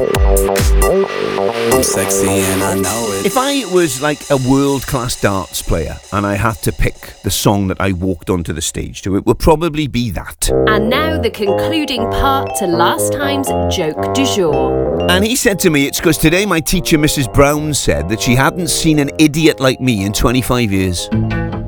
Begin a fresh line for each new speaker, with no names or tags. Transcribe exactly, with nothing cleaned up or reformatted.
I'm sexy and I know it.
If I was like a world-class darts player and I had to pick the song that I walked onto the stage to, it would probably be that.
And now the concluding part to last time's joke du jour.
And he said to me, it's because today my teacher, Missus Brown, said that she hadn't seen an idiot like me in twenty-five years.